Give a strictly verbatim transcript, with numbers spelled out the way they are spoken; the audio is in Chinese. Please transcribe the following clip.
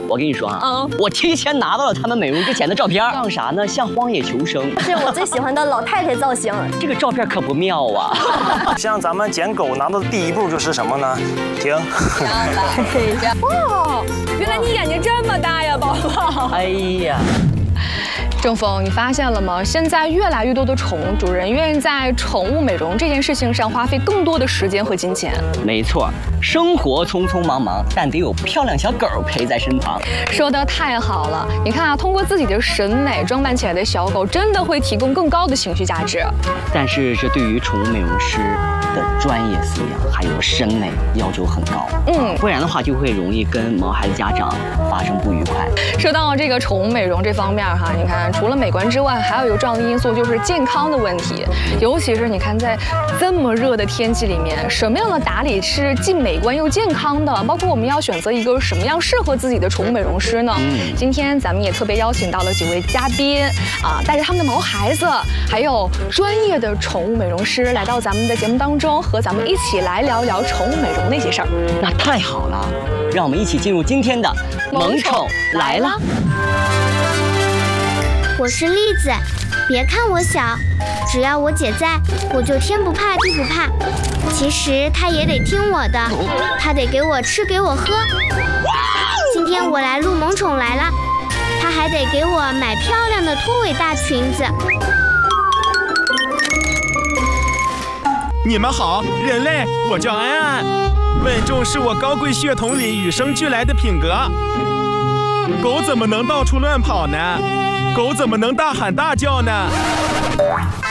我跟你说啊，嗯，我提前拿到了他们美容之前的照片，像啥呢？像荒野求生， 是我最喜欢的老太太造型。 这个照片可不妙啊！ 像咱们捡狗拿到的第一步就是什么呢？停。 哇，原来你眼睛这么大呀，宝宝。 哎呀。 郑峰，你发现了吗？现在越来越多的宠物主人愿意在宠物美容这件事情上花费更多的时间和金钱。 没错，生活匆匆忙忙，但得有漂亮小狗陪在身旁。 说得太好了！你看啊，通过自己的审美装扮起来的小狗，真的会提供更高的情绪价值。 但是这对于宠物美容师的专业素养还有审美要求很高，嗯，不然的话就会容易跟毛孩子家长发生不愉快。 说到这个宠物美容这方面哈，你看。除了美观之外，还有一个重要的因素就是健康的问题。尤其是你看，在这么热的天气里面，什么样的打理是既美观又健康的？包括我们要选择一个什么样适合自己的宠物美容师呢？嗯、今天咱们也特别邀请到了几位嘉宾啊，带着他们的毛孩子，还有专业的宠物美容师来到咱们的节目当中，和咱们一起来聊聊宠物美容那些事儿。 那太好了，让我们一起进入今天的萌宠来了。 我是栗子，别看我小，只要我姐在，我就天不怕地不怕。其实她也得听我的，她得给我吃给我喝。今天我来录萌宠来了，她还得给我买漂亮的拖尾大裙子。 你们好，人类，我叫安安，稳重是我高贵血统里与生俱来的品格。狗怎么能到处乱跑呢？狗怎么能大喊大叫呢？